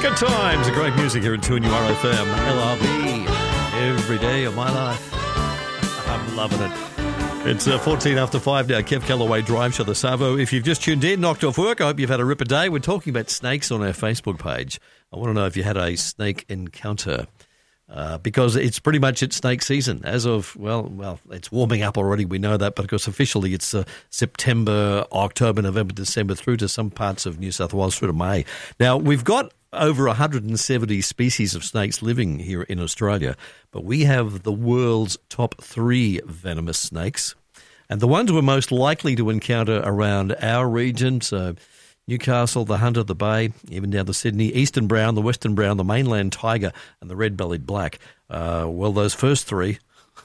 Good times, great music here at 2NURFM. LRB, every day of my life. I'm loving it. It's 14 after 5 now, Kev Callaway Drive Show, the Savo. If you've just tuned in, knocked off work, I hope you've had a ripper day. We're talking about snakes on our Facebook page. I want to know if you had a snake encounter. Because it's pretty much it's snake season as of, well, it's warming up already, we know that, but of course officially it's September, October, November, December through to some parts of New South Wales through to May. Now, we've got over 170 species of snakes living here in Australia, but we have the world's top 3 venomous snakes, and the ones we're most likely to encounter around our region, so Newcastle, the Hunter, the Bay, even down to Sydney, Eastern Brown, the Western Brown, the Mainland Tiger, and the Red-bellied Black. Those first 3,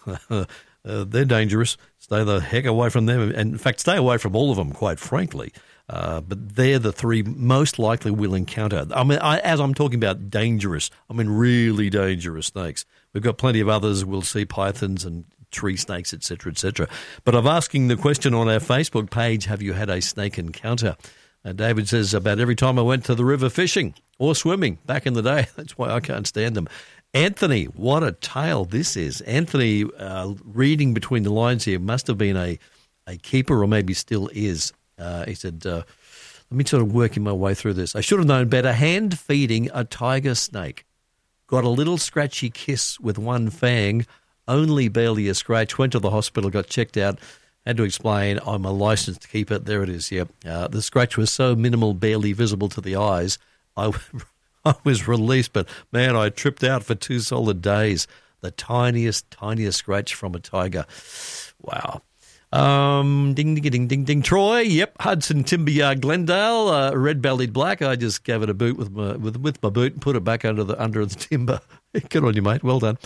they're dangerous. Stay the heck away from them. And in fact, stay away from all of them, quite frankly. But they're the 3 most likely we'll encounter. I mean, as I'm talking about dangerous, I mean really dangerous snakes. We've got plenty of others. We'll see pythons and tree snakes, etc., etc. But I'm asking the question on our Facebook page, have you had a snake encounter? David says, about every time I went to the river fishing or swimming back in the day. That's why I can't stand them. Anthony, what a tale this is. Anthony, reading between the lines here, must have been a keeper or maybe still is. He said, let me sort of working my way through this. I should have known better. Hand feeding a tiger snake. Got a little scratchy kiss with one fang, only barely a scratch. Went to the hospital, got checked out. Had to explain, I'm a licensed keeper. There it is, yep. The scratch was so minimal, barely visible to the eyes. I was released, but, man, I tripped out for 2 solid days. The tiniest scratch from a tiger. Wow. Ding, ding, ding, ding, ding. Troy, yep. Hudson Timberyard, Glendale, red-bellied black. I just gave it a boot with my boot and put it back under the timber. Good on you, mate. Well done.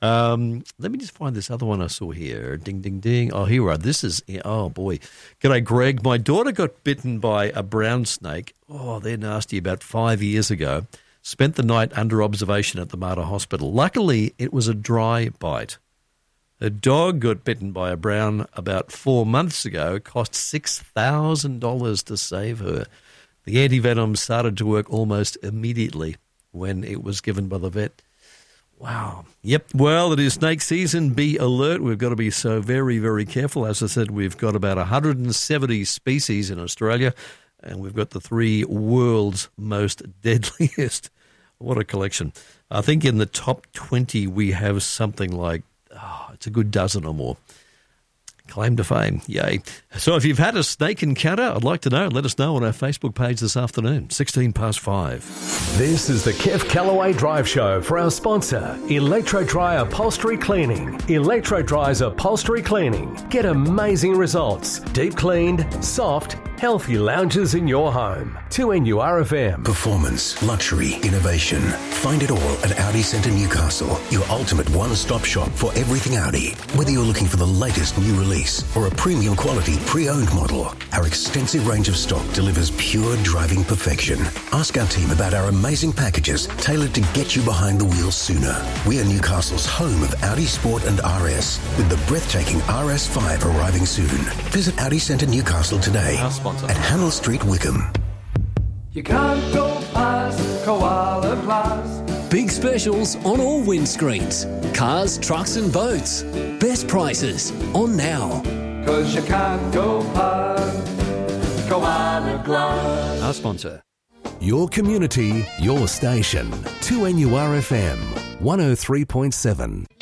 Let me just find this other one I saw here. Ding, ding, ding. Oh, here we are. This is, oh, boy. G'day, Greg. My daughter got bitten by a brown snake. Oh, they're nasty. About 5 years ago. Spent the night under observation at the Mater Hospital. Luckily, it was a dry bite. A dog got bitten by a brown about 4 months ago. Cost $6,000 to save her. The antivenom started to work almost immediately when it was given by the vet. Wow. Yep. Well, it is snake season. Be alert. We've got to be so very, very careful. As I said, we've got about 170 species in Australia, and we've got the 3 world's most deadliest. What a collection. I think in the top 20 we have something like, it's a good dozen or more. Claim to fame. Yay. So if you've had a snake encounter, I'd like to know. Let us know on our Facebook page this afternoon, 16 past 5. This is the Kev Callaway Drive Show for our sponsor, Electro Dry Upholstery Cleaning. Electro Dry's Upholstery Cleaning. Get amazing results. Deep cleaned, soft, healthy lounges in your home. 2NURFM. Performance, luxury, innovation. Find it all at Audi Centre Newcastle, your ultimate one-stop shop for everything Audi. Whether you're looking for the latest new release or a premium quality pre-owned model, our extensive range of stock delivers pure driving perfection. Ask our team about our amazing packages tailored to get you behind the wheel sooner. We are Newcastle's home of Audi Sport and RS, with the breathtaking RS5 arriving soon. Visit Audi Centre Newcastle today at Hannell Street, Wickham. You can't go past Koala Glass. Big specials on all windscreens. Cars, trucks and boats. Best prices on now. 'Cause you can't go past Koala Glass. Our sponsor. Your community, your station. 2NURFM 103.7.